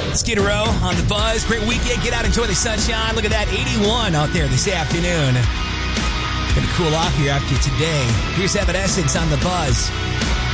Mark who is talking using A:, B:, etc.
A: Skid Row on the Buzz. Great weekend. Get out, enjoy the sunshine. Look at that, 81 out there this afternoon. Gonna cool off here after today. Here's Evanescence on the Buzz.